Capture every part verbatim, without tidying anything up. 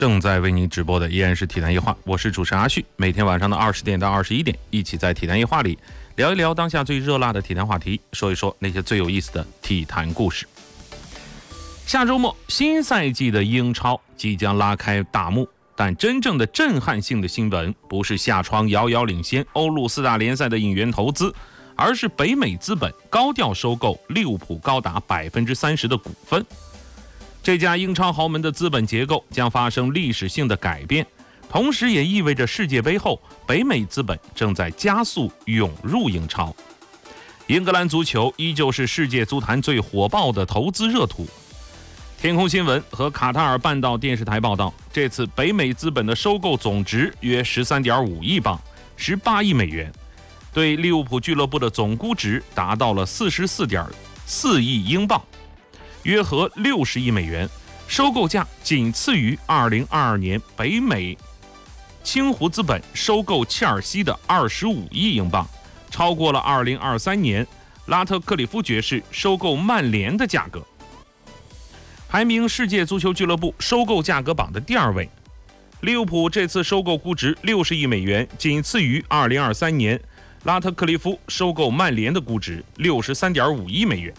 正在为您直播的依然是体坛夜话，我是主持人阿旭。每天晚上的二十点到二十一点，一起在体坛夜话里聊一聊当下最热辣的体坛话题，说一说那些最有意思的体坛故事。下周末新赛季的英超即将拉开大幕，但真正的震撼性的新闻不是下窗遥遥领先欧陆四大联赛的引援投资，而是北美资本高调收购利物浦高达百分之三十的股份。这家英超豪门的资本结构将发生历史性的改变，同时也意味着世界杯后北美资本正在加速涌入英超。英格兰足球依旧是世界足坛最火爆的投资热土。天空新闻和卡塔尔半岛电视台报道，这次北美资本的收购总值约 十三点五亿镑，十八亿美元，对利物浦俱乐部的总估值达到了 四十四点四亿英镑，约合六十亿美元，收购价仅次于二零二二年北美青湖资本收购切尔西的二十五亿英镑，超过了二零二三年拉特克里夫爵士收购曼联的价格，排名世界足球俱乐部收购价格榜的第二位。利物浦这次收购估值六十亿美元，仅次于二零二三年拉特克里夫收购曼联的估值六十三点五亿美元，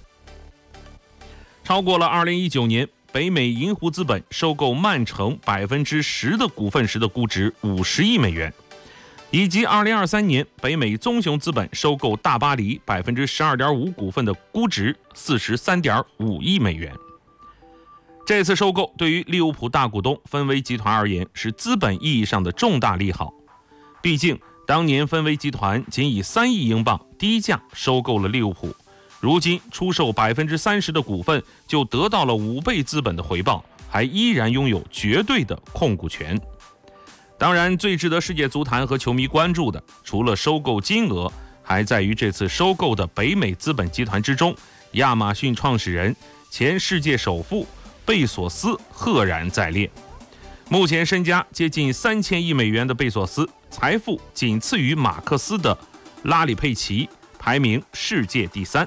超过了二零一九年北美银湖资本收购曼城百分之十的股份时的估值五十亿美元，以及二零二三年北美棕熊资本收购大巴黎百分之十二点五股份的估值四十三点五亿美元。这次收购对于利物浦大股东芬威集团而言是资本意义上的重大利好，毕竟当年芬威集团仅以三亿英镑低价收购了利物浦，如今出售百分之三十的股份就得到了五倍资本的回报，还依然拥有绝对的控股权。当然，最值得世界足坛和球迷关注的，除了收购金额，还在于这次收购的北美资本集团之中，亚马逊创始人、前世界首富贝索斯赫然在列。目前身家接近三千亿美元的贝索斯，财富仅次于马克思的拉里佩奇，排名世界第三。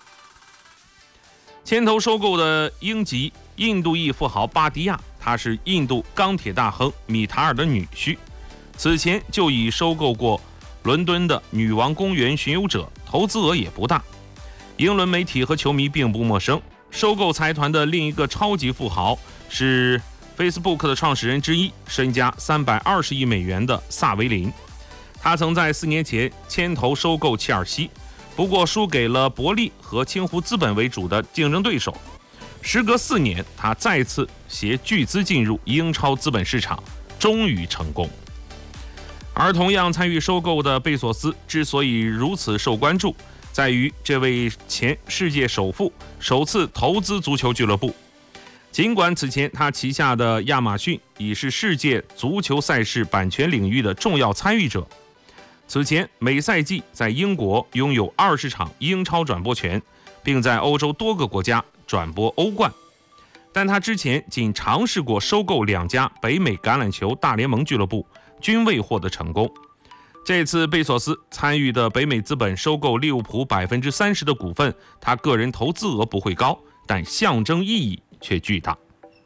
牵头收购的英籍印度裔富豪巴迪亚，他是印度钢铁大亨米塔尔的女婿，此前就已收购过伦敦的女王公园巡游者，投资额也不大。英伦媒体和球迷并不陌生。收购财团的另一个超级富豪是 Facebook 的创始人之一，身家三百二十亿美元的萨维林。他曾在四年前牵头收购切尔西，不过输给了伯利和青湖资本为主的竞争对手。时隔四年，他再次携巨资进入英超资本市场，终于成功。而同样参与收购的贝索斯之所以如此受关注，在于这位前世界首富首次投资足球俱乐部。尽管此前他旗下的亚马逊已是世界足球赛事版权领域的重要参与者，此前每赛季在英国拥有二十场英超转播权，并在欧洲多个国家转播欧冠，但他之前仅尝试过收购两家北美橄榄球大联盟俱乐部，均未获得成功。这次贝索斯参与的北美资本收购利物浦百分之三十的股份，他个人投资额不会高，但象征意义却巨大。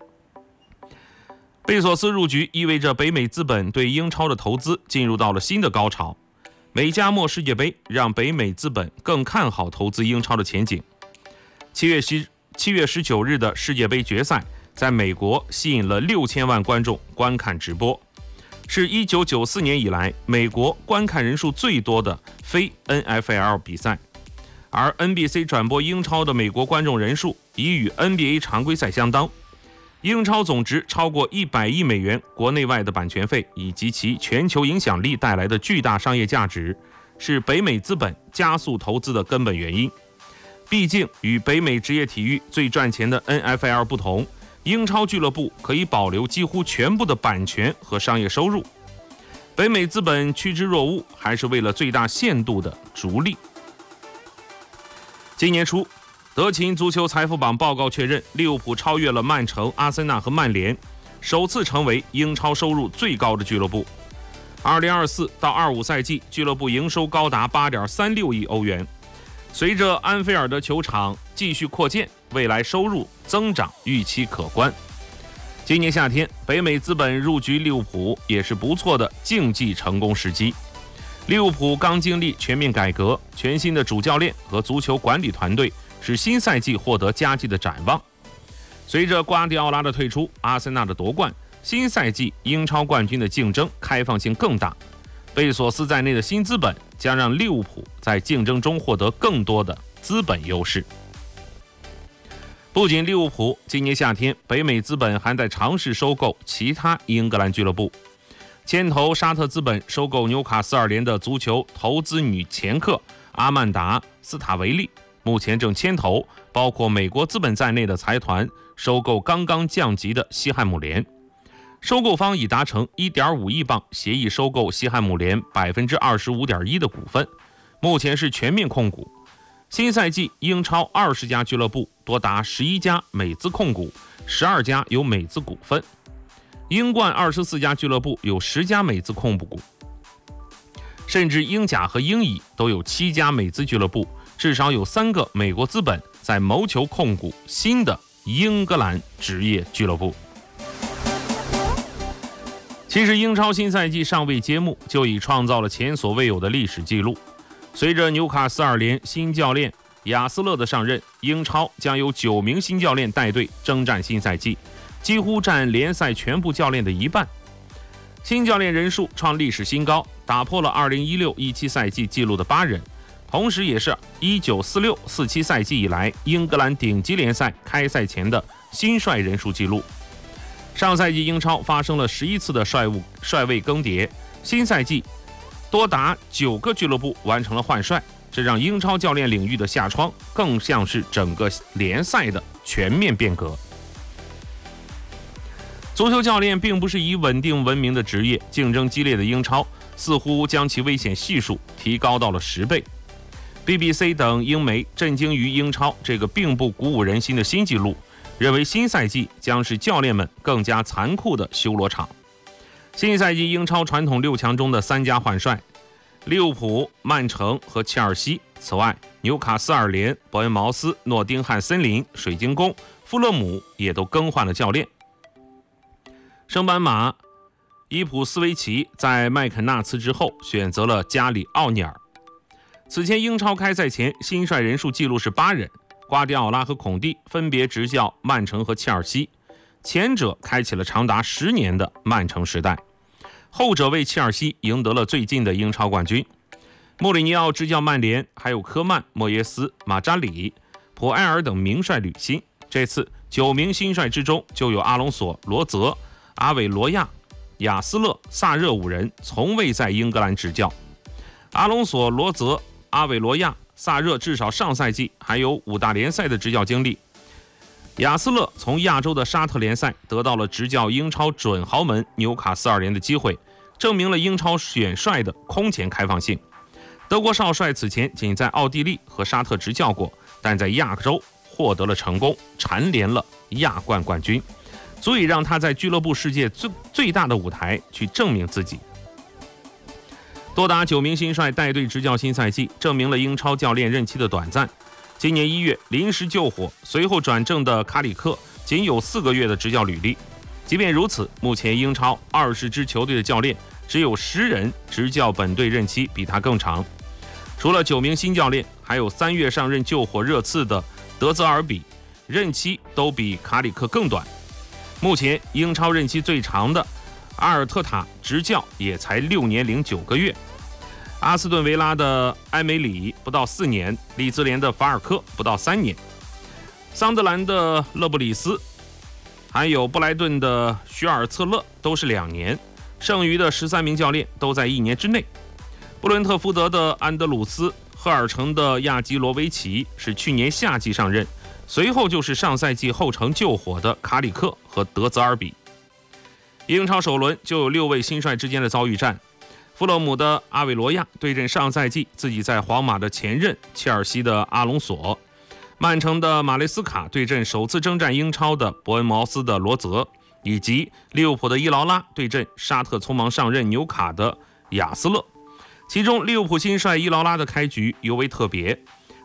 贝索斯入局意味着北美资本对英超的投资进入到了新的高潮。美加墨世界杯让北美资本更看好投资英超的前景。七月十七月十九日的世界杯决赛，在美国吸引了六千万观众观看直播。是一九九四年以来美国观看人数最多的非 N F L 比赛，而 N B C 转播英超的美国观众人数已与 N B A 常规赛相当。英超总值超过一百亿美元国内外的版权费，以及其全球影响力带来的巨大商业价值，是北美资本加速投资的根本原因。毕竟与北美职业体育最赚钱的 N F L 不同，英超俱乐部可以保留几乎全部的版权和商业收入。北美资本趋之若鹜，还是为了最大限度的逐利。今年初，德勤足球财富榜报告确认，利物浦超越了曼城、阿森纳和曼联，首次成为英超收入最高的俱乐部。二零二四到二五赛季，俱乐部营收高达 八点三六亿欧元。随着安菲尔德球场继续扩建，未来收入增长预期可观。 今年夏天，北美资本入局利物浦也是不错的竞技成功时机。利物浦刚经历全面改革，全新的主教练和足球管理团队使新赛季获得佳绩的展望。随着瓜迪奥拉的退出，阿森纳的夺冠，新赛季英超冠军的竞争开放性更大。贝索斯在内的新资本将让利物浦在竞争中获得更多的资本优势。不仅利物浦，今年夏天北美资本还在尝试收购其他英格兰俱乐部。牵头沙特资本收购纽卡斯尔联的足球投资女掮客阿曼达·斯塔维利，目前正牵头包括美国资本在内的财团收购刚刚降级的西汉姆联。收购方已达成 一点五亿镑协议，收购西汉姆联 百分之二十五点一 的股份，目前是全面控股。新赛季英超二十家俱乐部多达十一家美资控股，十二家有美资股份。英冠二十四家俱乐部有十家美资控股，甚至英甲和英乙都有七家美资俱乐部，至少有三个美国资本在谋求控股新的英格兰职业俱乐部。其实英超新赛季尚未揭幕，就已创造了前所未有的历史记录。随着纽卡斯尔联新教练亚斯勒的上任，英超将由九名新教练带队征战新赛季，几乎占联赛全部教练的一半。新教练人数创历史新高，打破了二零一六一七赛季纪录的八人，同时也是一九四六四七赛季以来英格兰顶级联赛开赛前的新帅人数纪录。上赛季英超发生了十一次的帅务帅位更迭，新赛季多达九个俱乐部完成了换帅，这让英超教练领域的下窗更像是整个联赛的全面变革。足球教练并不是以稳定闻名的职业，竞争激烈的英超似乎将其危险系数提高到了十倍。B B C 等英媒震惊于英超这个并不鼓舞人心的新纪录，认为新赛季将是教练们更加残酷的修罗场。新赛季英超传统六强中的三家换帅，利物浦、曼城和切尔西。此外，纽卡斯尔联、伯恩茅斯、诺丁汉森林、水晶宫、富勒姆也都更换了教练。升班马伊普斯维奇在麦肯纳辞职后选择了加里奥尼尔。此前英超开赛前新帅人数记录是八人，瓜迪奥拉和孔蒂分别执教曼城和切尔西，前者开启了长达十年的曼城时代，后者为切尔西赢得了最近的英超冠军。穆里尼奥执教曼联，还有科曼、莫耶斯、马扎里、普埃尔等名帅履新。这次九名新帅之中，就有阿隆索、罗泽、阿韦罗亚、亚斯勒、萨热五人从未在英格兰执教。阿隆索、罗泽、阿韦罗亚、萨热至少上赛季还有五大联赛的执教经历。亚斯勒从亚洲的沙特联赛得到了执教英超准豪门纽卡斯尔联的机会，证明了英超选帅的空前开放性。德国少帅此前仅在奥地利和沙特执教过，但在亚洲获得了成功，蝉联了亚冠冠军，足以让他在俱乐部世界最最大的舞台去证明自己。多达九名新帅带队执教新赛季，证明了英超教练任期的短暂。今年一月临时救火，随后转正的卡里克仅有四个月的执教履历。即便如此，目前英超二十支球队的教练只有十人执教本队任期比他更长。除了九名新教练，还有三月上任救火热刺的德泽尔比，任期都比卡里克更短。目前英超任期最长的阿尔特塔执教也才六年零九个月。阿斯顿维拉的埃梅里不到四年，利兹联的法尔科不到三年，桑德兰的勒布里斯，还有布莱顿的许尔策勒都是两年，剩余的十三名教练都在一年之内。布伦特福德的安德鲁斯，赫尔城的亚基罗维奇是去年夏季上任，随后就是上赛季后程救火的卡里克和德泽尔比。英超首轮就有六位新帅之间的遭遇战。富勒姆的阿韦罗亚对阵上赛季自己在皇马的前任切尔西的阿隆索，曼城的马雷斯卡对阵首次征战英超的伯恩茅斯的罗泽，以及利物浦的伊劳拉对阵沙特匆忙上任纽卡的亚斯勒。其中利物浦新帅伊劳拉的开局尤为特别，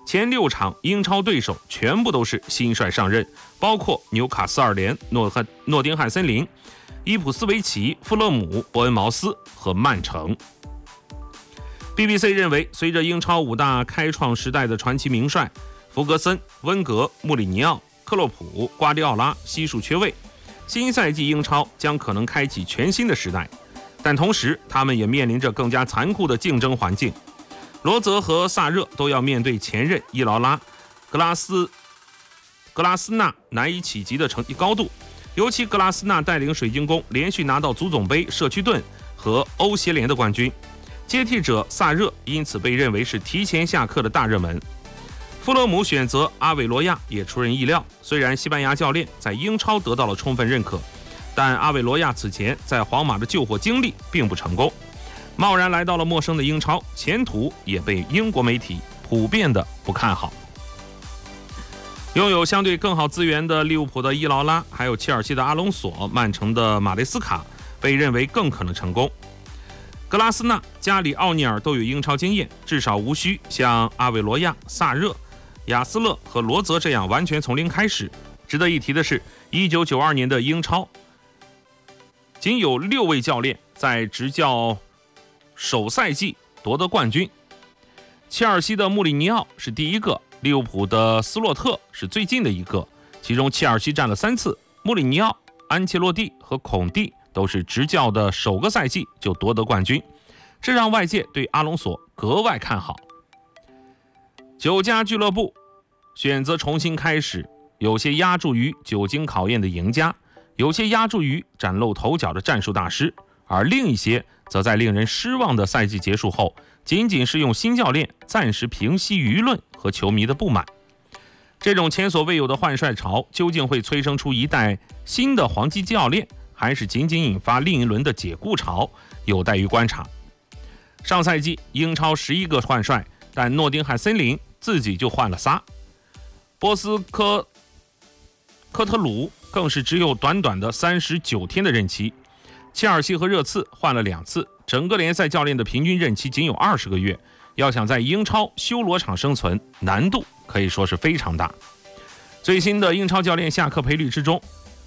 前六场英超对手全部都是新帅上任，包括纽卡斯尔联、诺汉诺丁汉森林、伊普斯维奇、富勒姆、伯恩茅斯和曼城。B B C 认为，随着英超五大开创时代的传奇名帅弗格森、温格、穆里尼奥、克洛普、瓜迪奥拉悉数缺位，新赛季英超将可能开启全新的时代，但同时他们也面临着更加残酷的竞争环境。罗泽和萨热都要面对前任伊劳拉、格拉斯格拉斯纳难以企及的成绩高度，尤其格拉斯纳带领水晶宫连续拿到足总杯、社区盾和欧协联的冠军，接替者萨热因此被认为是提前下课的大热门。富勒姆选择阿韦罗亚也出人意料，虽然西班牙教练在英超得到了充分认可，但阿韦罗亚此前在皇马的救火经历并不成功，贸然来到了陌生的英超，前途也被英国媒体普遍的不看好。拥有相对更好资源的利物浦的伊劳拉，还有切尔西的阿隆索、曼城的马雷斯卡被认为更可能成功。格拉斯纳、加里奥尼尔都有英超经验，至少无需像阿韦罗亚、萨热、亚斯勒和罗泽这样完全从零开始。值得一提的是，一九九二年的英超仅有六位教练在执教首赛季夺得冠军。切尔西的穆里尼奥是第一个，利物浦的斯洛特是最近的一个，其中切尔西占了三次，穆里尼奥、安切洛蒂和孔蒂都是执教的首个赛季就夺得冠军，这让外界对阿隆索格外看好。九家俱乐部选择重新开始，有些压注于久经考验的赢家，有些压注于崭露头角的战术大师，而另一些则在令人失望的赛季结束后，仅仅是用新教练暂时平息舆论和球迷的不满。这种前所未有的换帅潮究竟会催生出一代新的黄金教练，还是仅仅引发另一轮的解雇潮，有待于观察。上赛季英超十一个换帅，但诺丁汉森林自己就换了仨，波斯科科特鲁更是只有短短的三十九天的任期。切尔西和热刺换了两次，整个联赛教练的平均任期仅有二十个月，要想在英超修罗场生存，难度可以说是非常大。最新的英超教练下课赔率之中，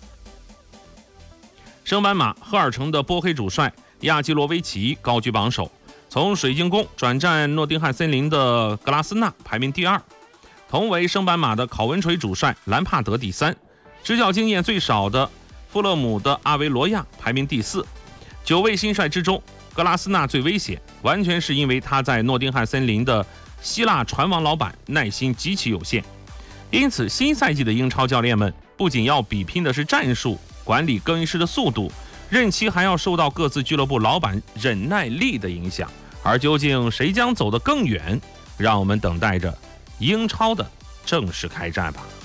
升班马赫尔城的波黑主帅亚基罗维奇高居榜首，从水晶宫转战诺丁汉森林的格拉斯纳排名第二，同为升班马的考文垂主帅兰帕德第三，执教经验最少的富勒姆的阿维罗亚排名第四。九位新帅之中，格拉斯纳最危险，完全是因为他在诺丁汉森林的希腊船王老板耐心极其有限。因此新赛季的英超教练们不仅要比拼的是战术、管理更衣室的速度，任期还要受到各自俱乐部老板忍耐力的影响。而究竟谁将走得更远，让我们等待着英超的正式开战吧。